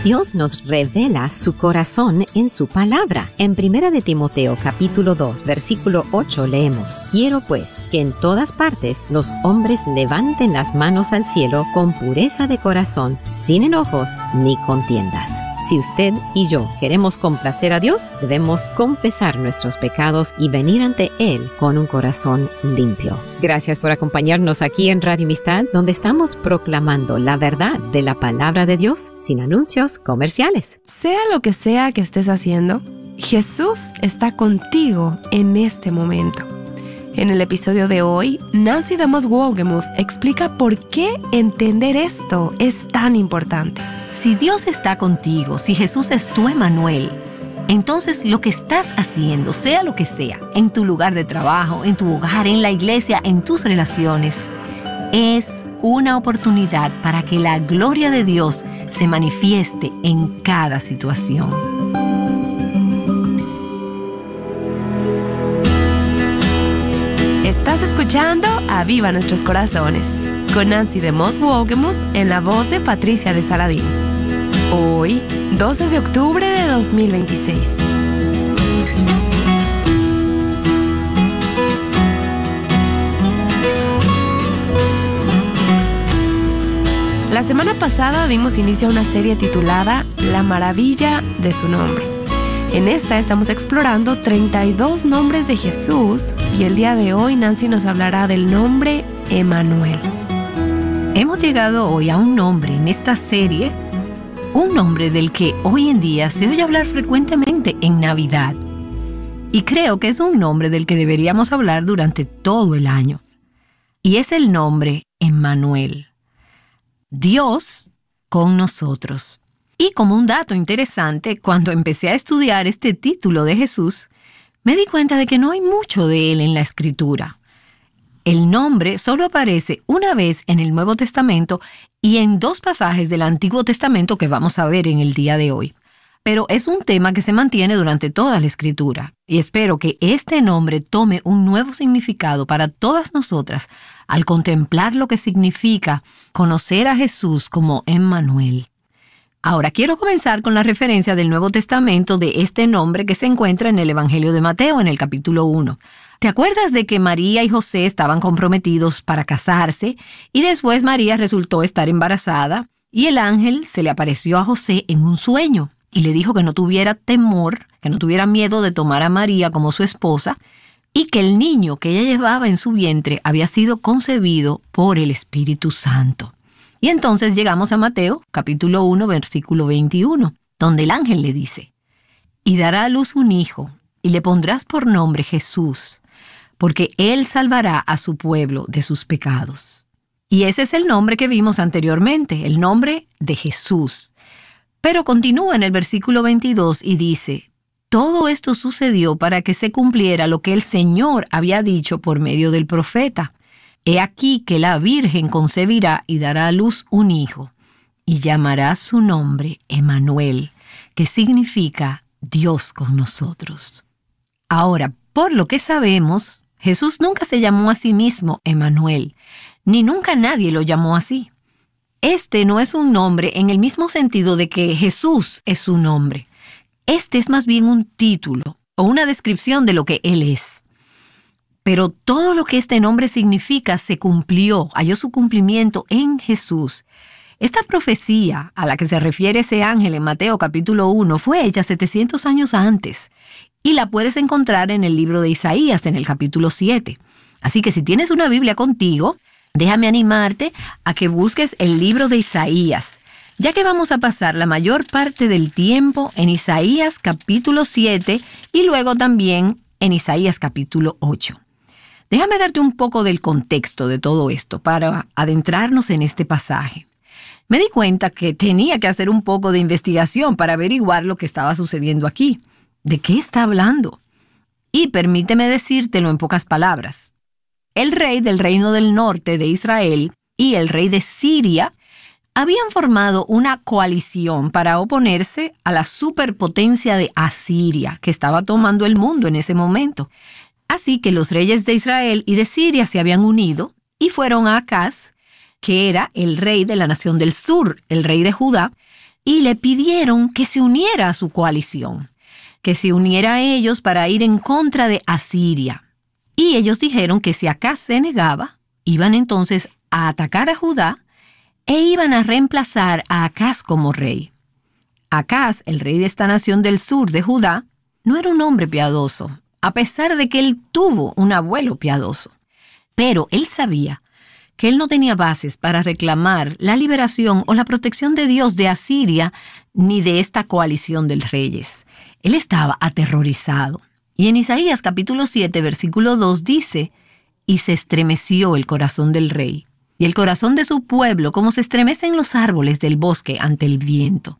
Dios nos revela su corazón en su palabra. En 1 de Timoteo capítulo 2, versículo 8 leemos: Quiero pues que en todas partes los hombres levanten las manos al cielo con pureza de corazón, sin enojos ni contiendas. Si usted y yo queremos complacer a Dios, debemos confesar nuestros pecados y venir ante Él con un corazón limpio. Gracias por acompañarnos aquí en Radio Amistad, donde estamos proclamando la verdad de la palabra de Dios sin anuncios comerciales. Sea lo que sea que estés haciendo, Jesús está contigo en este momento. En el episodio de hoy, Nancy DeMoss Wolgemuth explica por qué entender esto es tan importante. Si Dios está contigo, si Jesús es tu Emmanuel, entonces lo que estás haciendo, sea lo que sea, en tu lugar de trabajo, en tu hogar, en la iglesia, en tus relaciones, es una oportunidad para que la gloria de Dios se manifieste en cada situación. Estás escuchando Aviva Nuestros Corazones, con Nancy DeMoss Wolgemuth en la voz de Patricia de Saladín. Hoy, 12 de octubre de 2026. La semana pasada dimos inicio a una serie titulada La maravilla de su nombre. En esta estamos explorando 32 nombres de Jesús y el día de hoy Nancy nos hablará del nombre Emmanuel. Hemos llegado hoy a un nombre en esta serie, un nombre del que hoy en día se oye hablar frecuentemente en Navidad. Y creo que es un nombre del que deberíamos hablar durante todo el año. Y es el nombre Emmanuel. Dios con nosotros. Y como un dato interesante, cuando empecé a estudiar este título de Jesús, me di cuenta de que no hay mucho de él en la Escritura. El nombre solo aparece una vez en el Nuevo Testamento y en 2 pasajes del Antiguo Testamento que vamos a ver en el día de hoy. Pero es un tema que se mantiene durante toda la Escritura, y espero que este nombre tome un nuevo significado para todas nosotras al contemplar lo que significa conocer a Jesús como Emmanuel. Ahora quiero comenzar con la referencia del Nuevo Testamento de este nombre que se encuentra en el Evangelio de Mateo en el capítulo 1. ¿Te acuerdas de que María y José estaban comprometidos para casarse y después María resultó estar embarazada y el ángel se le apareció a José en un sueño y le dijo que no tuviera temor, que no tuviera miedo de tomar a María como su esposa y que el niño que ella llevaba en su vientre había sido concebido por el Espíritu Santo? Y entonces llegamos a Mateo, capítulo 1, versículo 21, donde el ángel le dice: «Y dará a luz un hijo, y le pondrás por nombre Jesús, porque él salvará a su pueblo de sus pecados». Y ese es el nombre que vimos anteriormente, el nombre de Jesús. Pero continúa en el versículo 22 y dice: «Todo esto sucedió para que se cumpliera lo que el Señor había dicho por medio del profeta. He aquí que la Virgen concebirá y dará a luz un hijo, y llamará su nombre Emmanuel, que significa Dios con nosotros». Ahora, por lo que sabemos, Jesús nunca se llamó a sí mismo Emmanuel, ni nunca nadie lo llamó así. Este no es un nombre en el mismo sentido de que Jesús es su nombre. Este es más bien un título o una descripción de lo que Él es. Pero todo lo que este nombre significa se cumplió, halló su cumplimiento en Jesús. Esta profecía a la que se refiere ese ángel en Mateo capítulo 1 fue hecha 700 años antes y la puedes encontrar en el libro de Isaías en el capítulo 7. Así que si tienes una Biblia contigo, déjame animarte a que busques el libro de Isaías, ya que vamos a pasar la mayor parte del tiempo en Isaías capítulo 7 y luego también en Isaías capítulo 8. Déjame darte un poco del contexto de todo esto para adentrarnos en este pasaje. Me di cuenta que tenía que hacer un poco de investigación para averiguar lo que estaba sucediendo aquí. ¿De qué está hablando? Y permíteme decírtelo en pocas palabras. El rey del reino del norte de Israel y el rey de Siria habían formado una coalición para oponerse a la superpotencia de Asiria, que estaba tomando el mundo en ese momento. Así que los reyes de Israel y de Siria se habían unido y fueron a Acaz, que era el rey de la nación del sur, el rey de Judá, y le pidieron que se uniera a su coalición, que se uniera a ellos para ir en contra de Asiria. Y ellos dijeron que si Acaz se negaba, iban entonces a atacar a Judá e iban a reemplazar a Acaz como rey. Acaz, el rey de esta nación del sur de Judá, no era un hombre piadoso, a pesar de que él tuvo un abuelo piadoso. Pero él sabía que él no tenía bases para reclamar la liberación o la protección de Dios de Asiria ni de esta coalición de reyes. Él estaba aterrorizado. Y en Isaías capítulo 7, versículo 2 dice: «Y se estremeció el corazón del rey, y el corazón de su pueblo como se estremecen los árboles del bosque ante el viento».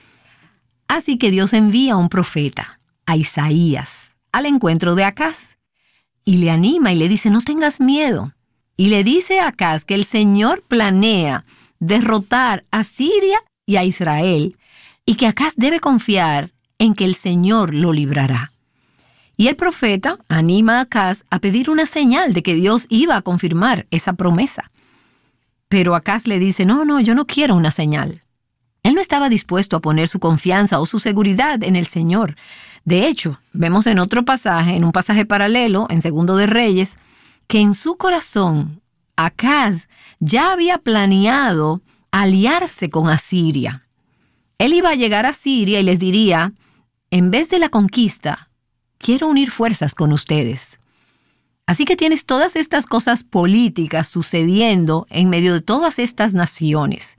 Así que Dios envía a un profeta, a Isaías, al encuentro de Acaz, y le anima y le dice: «No tengas miedo». Y le dice a Acaz que el Señor planea derrotar a Siria y a Israel, y que Acaz debe confiar en que el Señor lo librará. Y el profeta anima a Acaz a pedir una señal de que Dios iba a confirmar esa promesa. Pero Acaz le dice: no, yo no quiero una señal. Él no estaba dispuesto a poner su confianza o su seguridad en el Señor. De hecho, vemos en otro pasaje, en un pasaje paralelo, en 2 de Reyes, que en su corazón Acaz ya había planeado aliarse con Asiria. Él iba a llegar a Siria y les diría: en vez de la conquista, quiero unir fuerzas con ustedes. Así que tienes todas estas cosas políticas sucediendo en medio de todas estas naciones.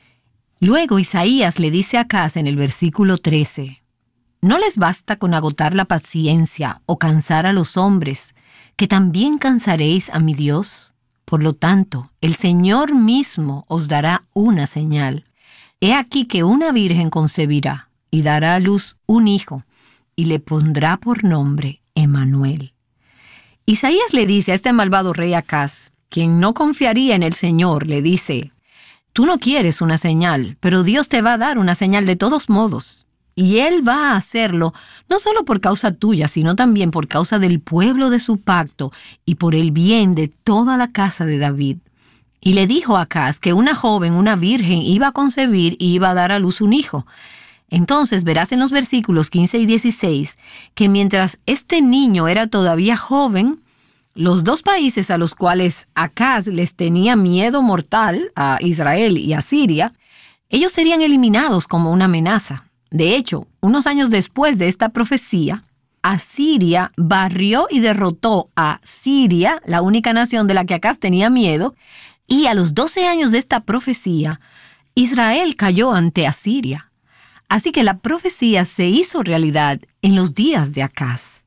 Luego Isaías le dice a Acaz en el versículo 13: «¿No les basta con agotar la paciencia o cansar a los hombres, que también cansaréis a mi Dios? Por lo tanto, el Señor mismo os dará una señal. He aquí que una virgen concebirá y dará a luz un hijo, y le pondrá por nombre Emmanuel». Isaías le dice a este malvado rey Acaz, quien no confiaría en el Señor, le dice: «Tú no quieres una señal, pero Dios te va a dar una señal de todos modos. Y Él va a hacerlo no solo por causa tuya, sino también por causa del pueblo de su pacto y por el bien de toda la casa de David». Y le dijo a Acaz que una joven, una virgen, iba a concebir y iba a dar a luz un hijo. Entonces verás en los versículos 15 y 16 que mientras este niño era todavía joven, los dos países a los cuales Acaz les tenía miedo mortal, a Israel y a Siria, ellos serían eliminados como una amenaza. De hecho, unos años después de esta profecía, Asiria barrió y derrotó a Siria, la única nación de la que Acaz tenía miedo, y a los 12 años de esta profecía, Israel cayó ante Asiria. Así que la profecía se hizo realidad en los días de Acaz.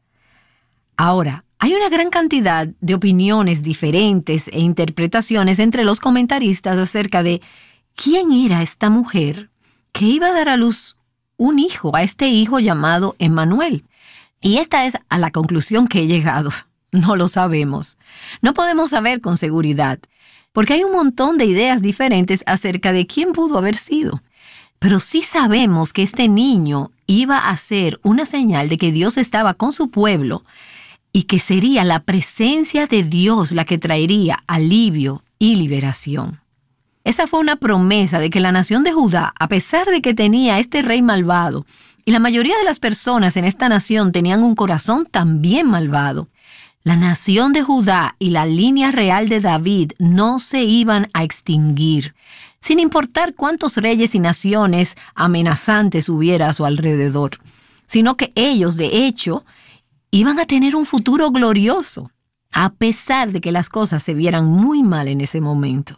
Ahora, hay una gran cantidad de opiniones diferentes e interpretaciones entre los comentaristas acerca de quién era esta mujer que iba a dar a luz un hijo, a este hijo llamado Emmanuel. Y esta es a la conclusión que he llegado. No lo sabemos. No podemos saber con seguridad, porque hay un montón de ideas diferentes acerca de quién pudo haber sido. Pero sí sabemos que este niño iba a ser una señal de que Dios estaba con su pueblo y que sería la presencia de Dios la que traería alivio y liberación. Esa fue una promesa de que la nación de Judá, a pesar de que tenía este rey malvado, y la mayoría de las personas en esta nación tenían un corazón también malvado, la nación de Judá y la línea real de David no se iban a extinguir, sin importar cuántos reyes y naciones amenazantes hubiera a su alrededor, sino que ellos, de hecho, iban a tener un futuro glorioso, a pesar de que las cosas se vieran muy mal en ese momento.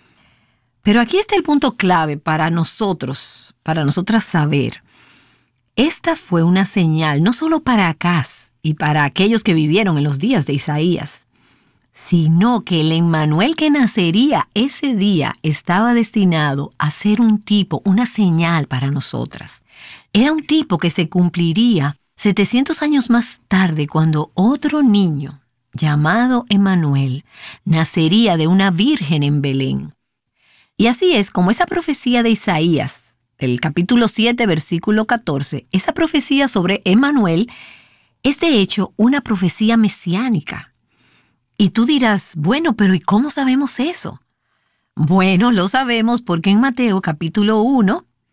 Pero aquí está el punto clave para nosotros, para nosotras saber. Esta fue una señal no solo para Acaz y para aquellos que vivieron en los días de Isaías, sino que el Emmanuel que nacería ese día estaba destinado a ser un tipo, una señal para nosotras. Era un tipo que se cumpliría 700 años más tarde, cuando otro niño, llamado Emmanuel, nacería de una virgen en Belén. Y así es como esa profecía de Isaías, el capítulo 7, versículo 14, esa profecía sobre Emmanuel es de hecho una profecía mesiánica. Y tú dirás, bueno, pero ¿y cómo sabemos eso? Bueno, lo sabemos porque en Mateo capítulo 1,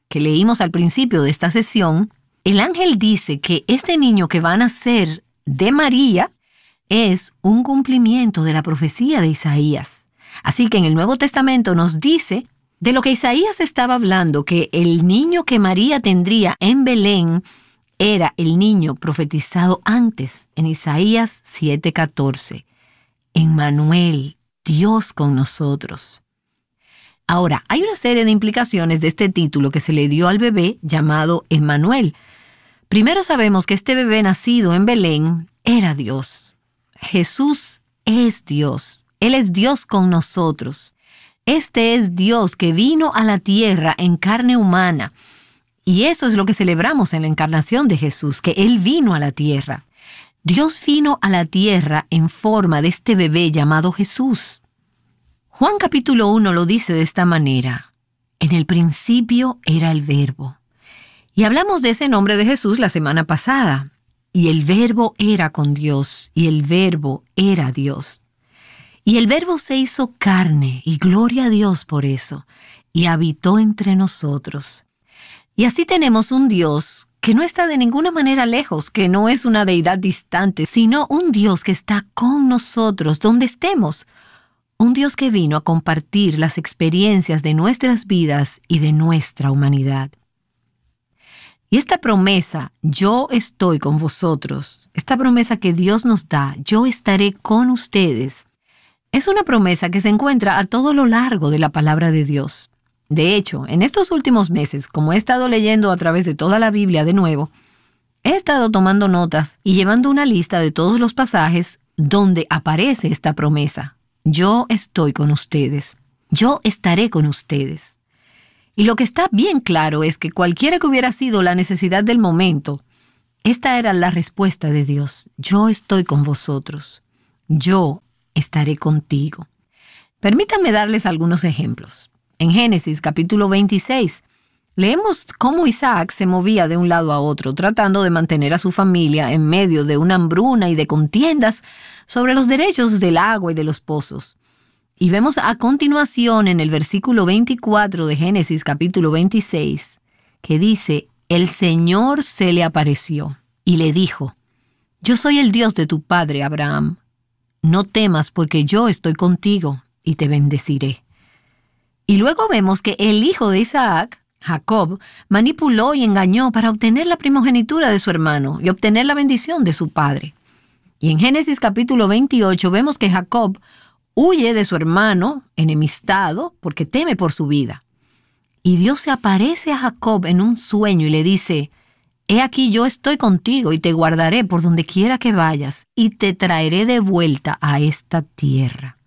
que leímos al principio de esta sesión, el ángel dice que este niño que va a nacer de María es un cumplimiento de la profecía de Isaías. Así que en el Nuevo Testamento nos dice de lo que Isaías estaba hablando, que el niño que María tendría en Belén era el niño profetizado antes en Isaías 7:14. Emmanuel, Dios con nosotros. Ahora, hay una serie de implicaciones de este título que se le dio al bebé llamado Emmanuel. Primero sabemos que este bebé nacido en Belén era Dios. Jesús es Dios. Él es Dios con nosotros. Este es Dios que vino a la tierra en carne humana. Y eso es lo que celebramos en la encarnación de Jesús, que Él vino a la tierra. Dios vino a la tierra en forma de este bebé llamado Jesús. Juan capítulo 1 lo dice de esta manera: en el principio era el Verbo. Y hablamos de ese nombre de Jesús la semana pasada. Y el Verbo era con Dios, y el Verbo era Dios. Y el Verbo se hizo carne, y gloria a Dios por eso, y habitó entre nosotros. Y así tenemos un Dios que no está de ninguna manera lejos, que no es una deidad distante, sino un Dios que está con nosotros donde estemos. Un Dios que vino a compartir las experiencias de nuestras vidas y de nuestra humanidad. Y esta promesa, yo estoy con vosotros, esta promesa que Dios nos da, yo estaré con ustedes, es una promesa que se encuentra a todo lo largo de la palabra de Dios. De hecho, en estos últimos meses, como he estado leyendo a través de toda la Biblia de nuevo, he estado tomando notas y llevando una lista de todos los pasajes donde aparece esta promesa. Yo estoy con ustedes. Yo estaré con ustedes. Y lo que está bien claro es que cualquiera que hubiera sido la necesidad del momento, esta era la respuesta de Dios. Yo estoy con vosotros. Yo estaré contigo. Permítanme darles algunos ejemplos. En Génesis capítulo 26, leemos cómo Isaac se movía de un lado a otro, tratando de mantener a su familia en medio de una hambruna y de contiendas sobre los derechos del agua y de los pozos. Y vemos a continuación en el versículo 24 de Génesis capítulo 26, que dice: el Señor se le apareció y le dijo: yo soy el Dios de tu padre Abraham. No temas, porque yo estoy contigo y te bendeciré. Y luego vemos que el hijo de Isaac, Jacob, manipuló y engañó para obtener la primogenitura de su hermano y obtener la bendición de su padre. Y en Génesis capítulo 28 vemos que Jacob huye de su hermano enemistado porque teme por su vida. Y Dios se aparece a Jacob en un sueño y le dice: he aquí yo estoy contigo y te guardaré por donde quiera que vayas y te traeré de vuelta a esta tierra.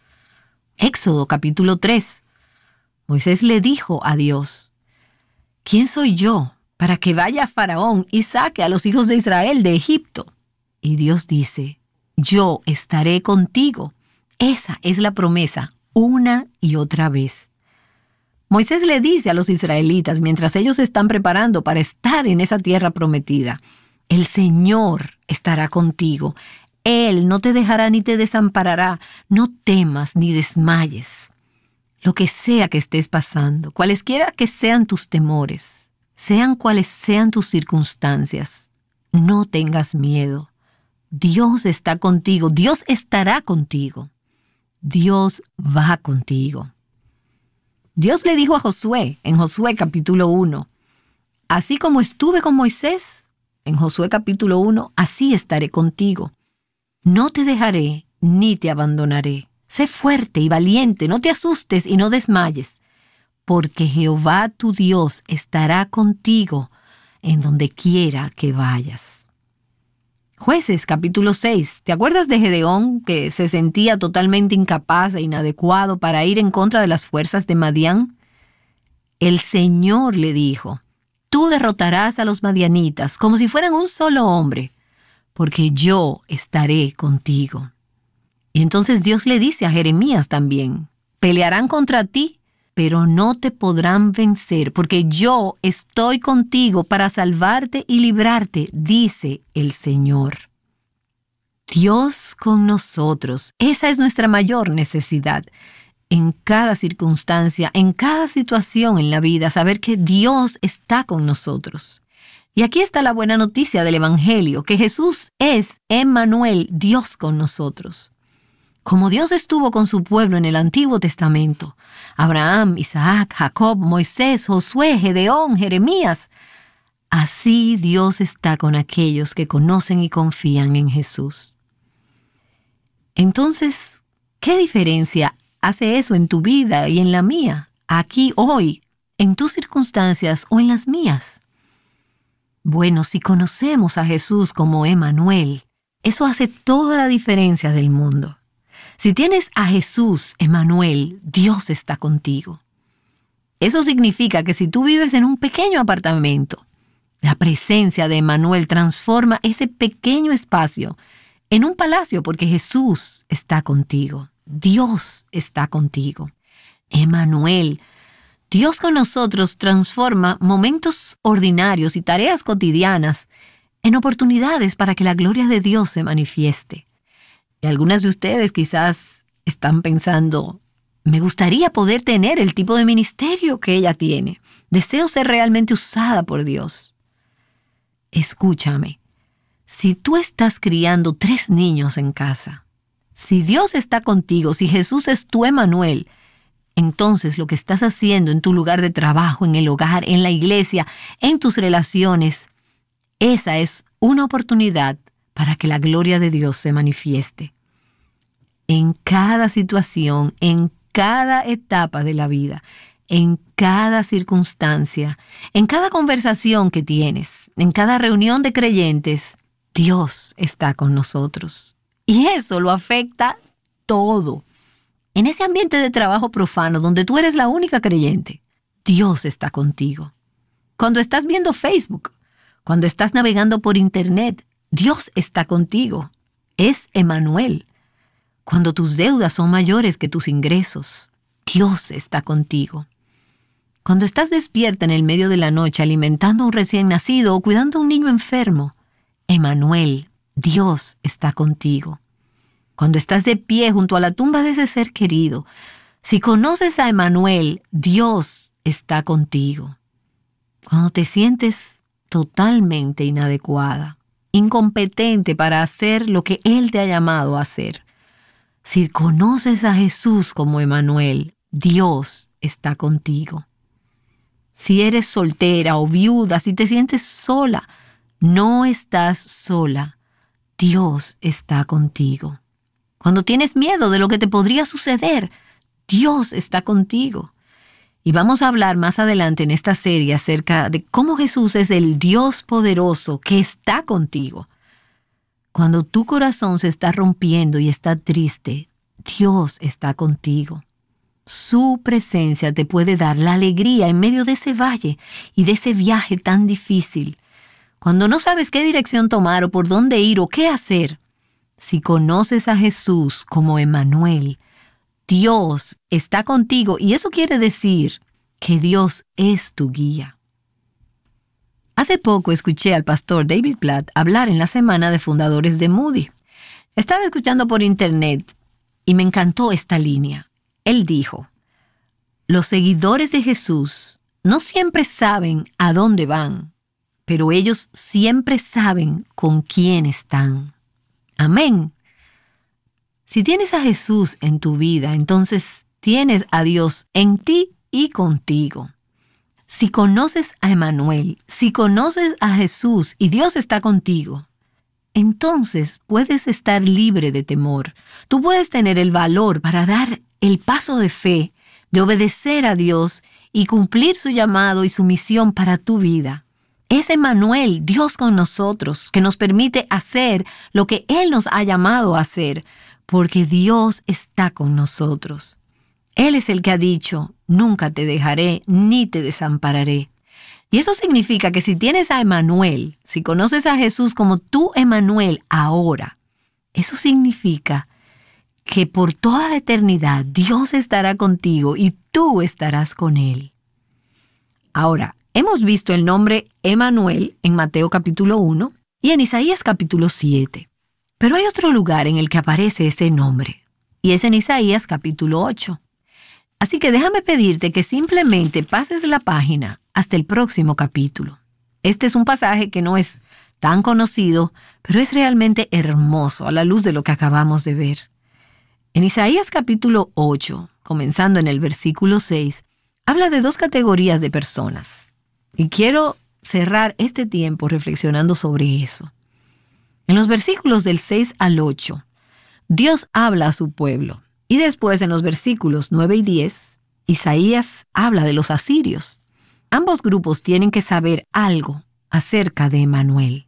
Éxodo capítulo 3. Moisés le dijo a Dios: ¿quién soy yo para que vaya a Faraón y saque a los hijos de Israel de Egipto? Y Dios dice: yo estaré contigo. Esa es la promesa, una y otra vez. Moisés le dice a los israelitas, mientras ellos se están preparando para estar en esa tierra prometida: el Señor estará contigo. Él no te dejará ni te desamparará. No temas ni desmayes. Lo que sea que estés pasando, cualesquiera que sean tus temores, sean cuales sean tus circunstancias, no tengas miedo. Dios está contigo, Dios estará contigo. Dios va contigo. Dios le dijo a Josué, en Josué capítulo 1, así como estuve con Moisés, en Josué capítulo 1, así estaré contigo. No te dejaré ni te abandonaré. Sé fuerte y valiente, no te asustes y no desmayes, porque Jehová tu Dios estará contigo en donde quiera que vayas. Jueces capítulo 6. ¿Te acuerdas de Gedeón, que se sentía totalmente incapaz e inadecuado para ir en contra de las fuerzas de Madián? El Señor le dijo: tú derrotarás a los madianitas como si fueran un solo hombre, porque yo estaré contigo. Y entonces Dios le dice a Jeremías también: pelearán contra ti, pero no te podrán vencer, porque yo estoy contigo para salvarte y librarte, dice el Señor. Dios con nosotros, esa es nuestra mayor necesidad. en cada circunstancia, en cada situación en la vida, saber que Dios está con nosotros. Y aquí está la buena noticia del Evangelio, que Jesús es Emmanuel, Dios con nosotros. Como Dios estuvo con su pueblo en el Antiguo Testamento, Abraham, Isaac, Jacob, Moisés, Josué, Gedeón, Jeremías, así Dios está con aquellos que conocen y confían en Jesús. Entonces, ¿qué diferencia hace eso en tu vida y en la mía, aquí, hoy, en tus circunstancias o en las mías? Bueno, si conocemos a Jesús como Emmanuel, eso hace toda la diferencia del mundo. Si tienes a Jesús, Emmanuel, Dios está contigo. Eso significa que si tú vives en un pequeño apartamento, la presencia de Emmanuel transforma ese pequeño espacio en un palacio porque Jesús está contigo. Dios está contigo. Emmanuel, Dios con nosotros transforma momentos ordinarios y tareas cotidianas en oportunidades para que la gloria de Dios se manifieste. Y algunas de ustedes quizás están pensando, me gustaría poder tener el tipo de ministerio que ella tiene. Deseo ser realmente usada por Dios. Escúchame, si tú estás criando 3 niños en casa, si Dios está contigo, si Jesús es tu Emmanuel, entonces lo que estás haciendo en tu lugar de trabajo, en el hogar, en la iglesia, en tus relaciones, esa es una oportunidad para que la gloria de Dios se manifieste. En cada situación, en cada etapa de la vida, en cada circunstancia, en cada conversación que tienes, en cada reunión de creyentes, Dios está con nosotros. Y eso lo afecta todo. En ese ambiente de trabajo profano donde tú eres la única creyente, Dios está contigo. Cuando estás viendo Facebook, cuando estás navegando por Internet, Dios está contigo. Es Emmanuel. Cuando tus deudas son mayores que tus ingresos, Dios está contigo. Cuando estás despierta en el medio de la noche alimentando a un recién nacido o cuidando a un niño enfermo, Emmanuel, Dios está contigo. Cuando estás de pie junto a la tumba de ese ser querido, si conoces a Emmanuel, Dios está contigo. Cuando te sientes totalmente inadecuada, incompetente para hacer lo que Él te ha llamado a hacer, si conoces a Jesús como Emmanuel, Dios está contigo. Si eres soltera o viuda, si te sientes sola, no estás sola. Dios está contigo. Cuando tienes miedo de lo que te podría suceder, Dios está contigo. Y vamos a hablar más adelante en esta serie acerca de cómo Jesús es el Dios poderoso que está contigo. Cuando tu corazón se está rompiendo y está triste, Dios está contigo. Su presencia te puede dar la alegría en medio de ese valle y de ese viaje tan difícil. Cuando no sabes qué dirección tomar o por dónde ir o qué hacer, si conoces a Jesús como Emmanuel, Dios está contigo y eso quiere decir que Dios es tu guía. Hace poco escuché al pastor David Platt hablar en la semana de fundadores de Moody. Estaba escuchando por internet y me encantó esta línea. Él dijo, los seguidores de Jesús no siempre saben a dónde van, pero ellos siempre saben con quién están. Amén. Si tienes a Jesús en tu vida, entonces tienes a Dios en ti y contigo. Si conoces a Emmanuel, si conoces a Jesús y Dios está contigo, entonces puedes estar libre de temor. Tú puedes tener el valor para dar el paso de fe, de obedecer a Dios y cumplir su llamado y su misión para tu vida. Es Emmanuel, Dios con nosotros, que nos permite hacer lo que Él nos ha llamado a hacer, porque Dios está con nosotros. Él es el que ha dicho, nunca te dejaré ni te desampararé. Y eso significa que si tienes a Emmanuel, si conoces a Jesús como tu Emmanuel ahora, eso significa que por toda la eternidad Dios estará contigo y tú estarás con Él. Ahora, hemos visto el nombre Emmanuel en Mateo capítulo 1 y en Isaías capítulo 7. Pero hay otro lugar en el que aparece ese nombre, y es en Isaías capítulo 8. Así que déjame pedirte que simplemente pases la página hasta el próximo capítulo. Este es un pasaje que no es tan conocido, pero es realmente hermoso a la luz de lo que acabamos de ver. En Isaías capítulo 8, comenzando en el versículo 6, habla de dos categorías de personas. Y quiero cerrar este tiempo reflexionando sobre eso. En los versículos del 6 al 8, Dios habla a su pueblo. Y después, en los versículos 9 y 10, Isaías habla de los asirios. Ambos grupos tienen que saber algo acerca de Emmanuel.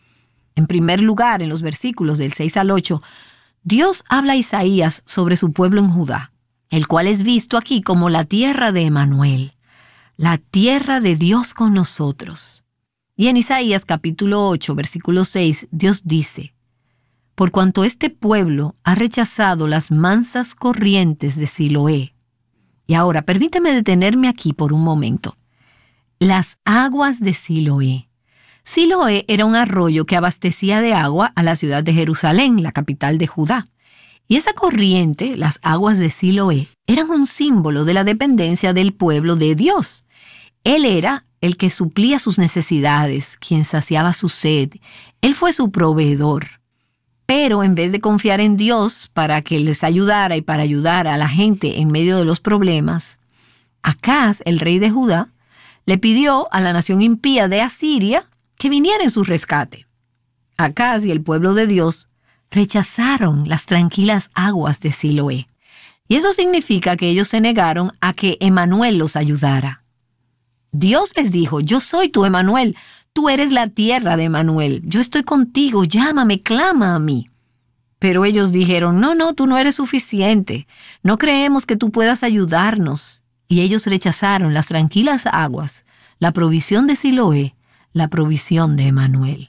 En primer lugar, en los versículos del 6 al 8, Dios habla a Isaías sobre su pueblo en Judá, el cual es visto aquí como la tierra de Emmanuel, la tierra de Dios con nosotros. Y en Isaías capítulo 8, versículo 6, Dios dice: por cuanto este pueblo ha rechazado las mansas corrientes de Siloé. Y ahora, permíteme detenerme aquí por un momento. Las aguas de Siloé. Siloé era un arroyo que abastecía de agua a la ciudad de Jerusalén, la capital de Judá. Y esa corriente, las aguas de Siloé, eran un símbolo de la dependencia del pueblo de Dios. Él era el que suplía sus necesidades, quien saciaba su sed. Él fue su proveedor. Pero en vez de confiar en Dios para que les ayudara y para ayudar a la gente en medio de los problemas, Acaz, el rey de Judá, le pidió a la nación impía de Asiria que viniera en su rescate. Acaz y el pueblo de Dios rechazaron las tranquilas aguas de Siloé. Y eso significa que ellos se negaron a que Emmanuel los ayudara. Dios les dijo: yo soy tu Emmanuel. Tú eres la tierra de Emmanuel. Yo estoy contigo. Llámame, clama a mí. Pero ellos dijeron: no, tú no eres suficiente. No creemos que tú puedas ayudarnos. Y ellos rechazaron las tranquilas aguas, la provisión de Siloé, la provisión de Emmanuel.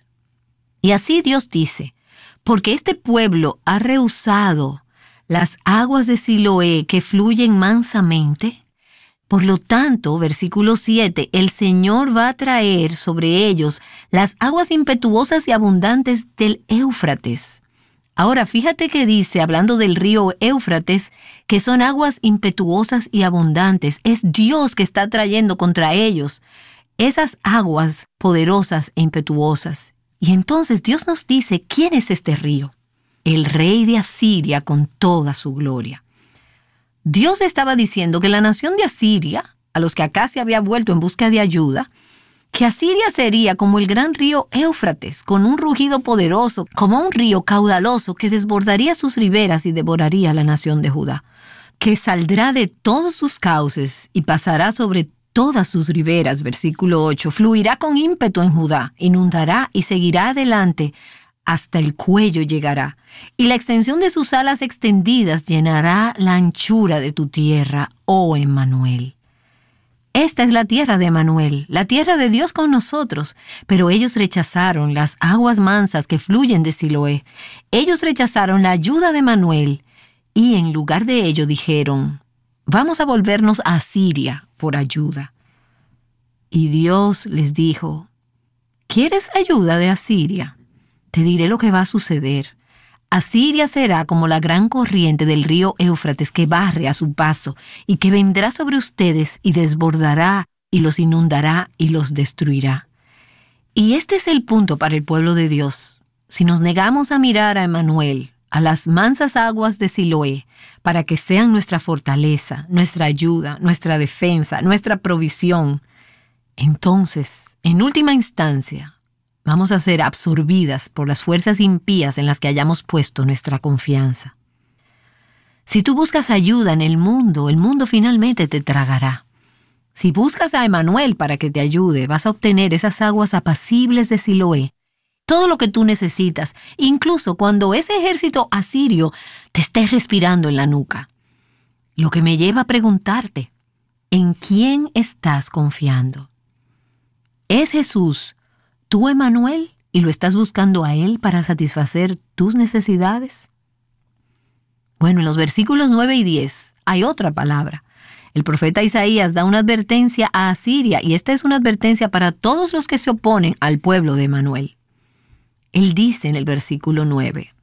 Y así Dios dice: porque este pueblo ha rehusado las aguas de Siloé que fluyen mansamente, por lo tanto, versículo 7, el Señor va a traer sobre ellos las aguas impetuosas y abundantes del Éufrates. Ahora, fíjate que dice, hablando del río Éufrates, que son aguas impetuosas y abundantes. Es Dios que está trayendo contra ellos esas aguas poderosas e impetuosas. Y entonces Dios nos dice, ¿quién es este río? El rey de Asiria con toda su gloria. Dios le estaba diciendo que la nación de Asiria, a los que acá se había vuelto en busca de ayuda, que Asiria sería como el gran río Éufrates, con un rugido poderoso, como un río caudaloso que desbordaría sus riberas y devoraría a la nación de Judá, que saldrá de todos sus cauces y pasará sobre todas sus riberas, versículo 8, fluirá con ímpetu en Judá, inundará y seguirá adelante, hasta el cuello llegará, y la extensión de sus alas extendidas llenará la anchura de tu tierra, oh Emmanuel. Esta es la tierra de Emmanuel, la tierra de Dios con nosotros, pero ellos rechazaron las aguas mansas que fluyen de Siloé. Ellos rechazaron la ayuda de Emmanuel, y en lugar de ello dijeron: vamos a volvernos a Asiria por ayuda. Y Dios les dijo: ¿quieres ayuda de Asiria? Te diré lo que va a suceder. Asiria será como la gran corriente del río Éufrates que barre a su paso y que vendrá sobre ustedes y desbordará y los inundará y los destruirá. Y este es el punto para el pueblo de Dios. Si nos negamos a mirar a Emmanuel, a las mansas aguas de Siloé, para que sean nuestra fortaleza, nuestra ayuda, nuestra defensa, nuestra provisión, entonces, en última instancia, vamos a ser absorbidas por las fuerzas impías en las que hayamos puesto nuestra confianza. Si tú buscas ayuda en el mundo finalmente te tragará. Si buscas a Emmanuel para que te ayude, vas a obtener esas aguas apacibles de Siloé, todo lo que tú necesitas, incluso cuando ese ejército asirio te esté respirando en la nuca. Lo que me lleva a preguntarte, ¿en quién estás confiando? ¿Es Jesús tú, Emmanuel, y lo estás buscando a Él para satisfacer tus necesidades? Bueno, en los versículos 9 y 10 hay otra palabra. El profeta Isaías da una advertencia a Asiria, y esta es una advertencia para todos los que se oponen al pueblo de Emmanuel. Él dice en el versículo 9,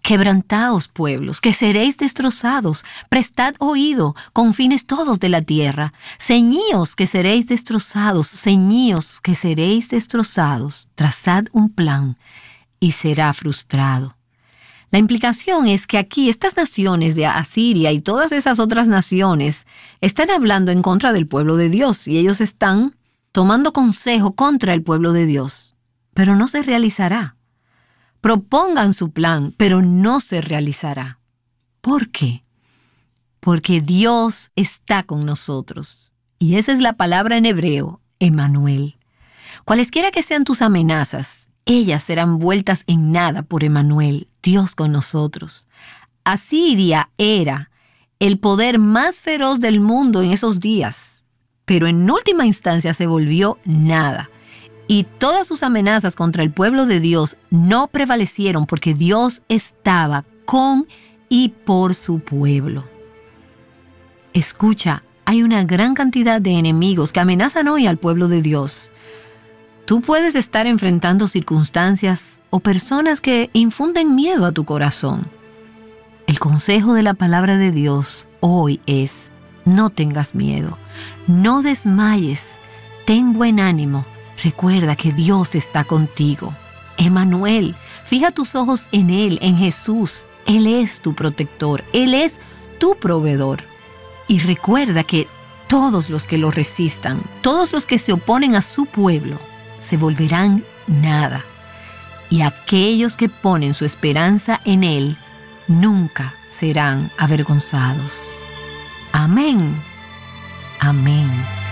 Quebrantaos, pueblos, que seréis destrozados. Prestad oído, confines todos de la tierra. Ceñíos, que seréis destrozados. Ceñíos, que seréis destrozados. Trazad un plan y será frustrado. La implicación es que aquí estas naciones de Asiria y todas esas otras naciones están hablando en contra del pueblo de Dios y ellos están tomando consejo contra el pueblo de Dios. Pero no se realizará. Propongan su plan, pero no se realizará. ¿Por qué? Porque Dios está con nosotros. Y esa es la palabra en hebreo, Emmanuel. Cualesquiera que sean tus amenazas, ellas serán vueltas en nada por Emmanuel, Dios con nosotros. Asiria era el poder más feroz del mundo en esos días, pero en última instancia se volvió nada. Y todas sus amenazas contra el pueblo de Dios no prevalecieron porque Dios estaba con y por su pueblo. Escucha, hay una gran cantidad de enemigos que amenazan hoy al pueblo de Dios. Tú puedes estar enfrentando circunstancias o personas que infunden miedo a tu corazón. El consejo de la palabra de Dios hoy es: no tengas miedo, no desmayes, ten buen ánimo. Recuerda que Dios está contigo. Emmanuel, fija tus ojos en Él, en Jesús. Él es tu protector, Él es tu proveedor. Y recuerda que todos los que lo resistan, todos los que se oponen a su pueblo, se volverán nada. Y aquellos que ponen su esperanza en Él, nunca serán avergonzados. Amén. Amén.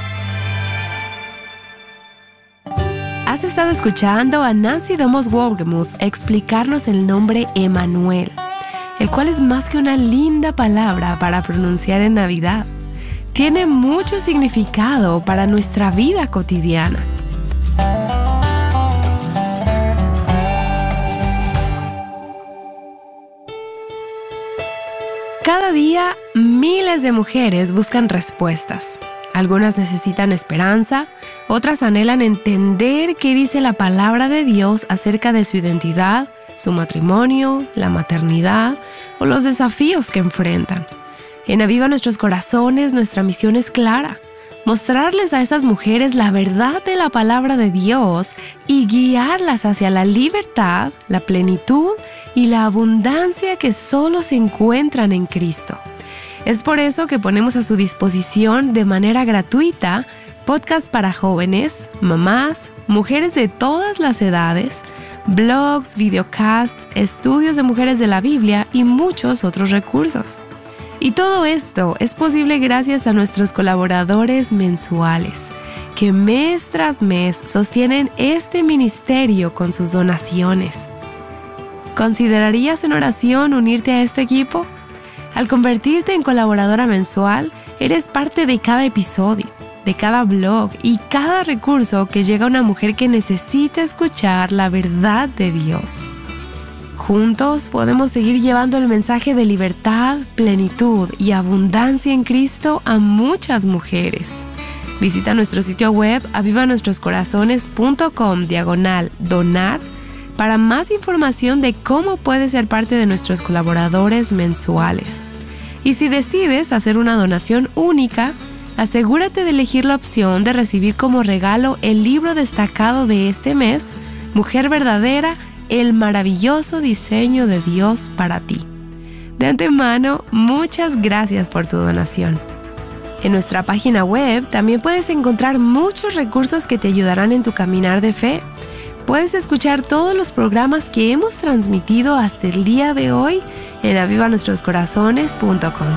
Has estado escuchando a Nancy Domos Wolgemuth explicarnos el nombre Emmanuel, el cual es más que una linda palabra para pronunciar en Navidad. Tiene mucho significado para nuestra vida cotidiana. Cada día, miles de mujeres buscan respuestas. Algunas necesitan esperanza, otras anhelan entender qué dice la palabra de Dios acerca de su identidad, su matrimonio, la maternidad o los desafíos que enfrentan. En Aviva Nuestros Corazones, nuestra misión es clara: mostrarles a esas mujeres la verdad de la palabra de Dios y guiarlas hacia la libertad, la plenitud y la abundancia que solo se encuentran en Cristo. Es por eso que ponemos a su disposición de manera gratuita podcasts para jóvenes, mamás, mujeres de todas las edades, blogs, videocasts, estudios de mujeres de la Biblia y muchos otros recursos. Y todo esto es posible gracias a nuestros colaboradores mensuales, que mes tras mes sostienen este ministerio con sus donaciones. ¿Considerarías en oración unirte a este equipo? Al convertirte en colaboradora mensual, eres parte de cada episodio, de cada blog y cada recurso que llega a una mujer que necesita escuchar la verdad de Dios. Juntos podemos seguir llevando el mensaje de libertad, plenitud y abundancia en Cristo a muchas mujeres. Visita nuestro sitio web avivanuestroscorazones.com/donar para más información de cómo puedes ser parte de nuestros colaboradores mensuales. Y si decides hacer una donación única, asegúrate de elegir la opción de recibir como regalo el libro destacado de este mes, Mujer Verdadera, el maravilloso diseño de Dios para ti. De antemano, muchas gracias por tu donación. En nuestra página web también puedes encontrar muchos recursos que te ayudarán en tu caminar de fe. Puedes escuchar todos los programas que hemos transmitido hasta el día de hoy en avivanuestroscorazones.com.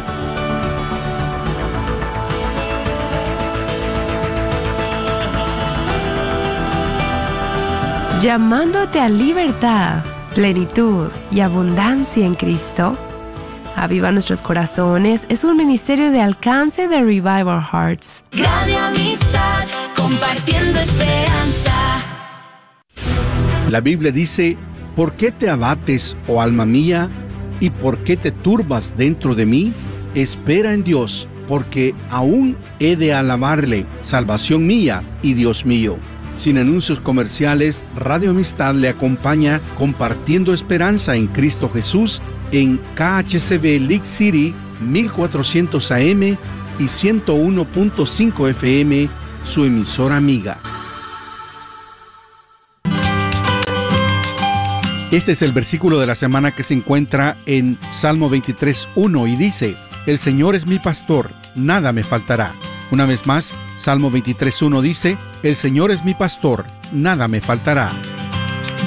Llamándote a libertad, plenitud y abundancia en Cristo, Aviva Nuestros Corazones es un ministerio de alcance de Revive Our Hearts. Gran amistad, compartiendo esperanza. La Biblia dice: ¿por qué te abates, oh alma mía? ¿Y por qué te turbas dentro de mí? Espera en Dios, porque aún he de alabarle, salvación mía y Dios mío. Sin anuncios comerciales, Radio Amistad le acompaña compartiendo esperanza en Cristo Jesús en KHCB League City 1400 AM y 101.5 FM, su emisora amiga. Este es el versículo de la semana que se encuentra en Salmo 23:1 y dice: El Señor es mi pastor, nada me faltará. Una vez más, Salmo 23:1 dice: El Señor es mi pastor, nada me faltará.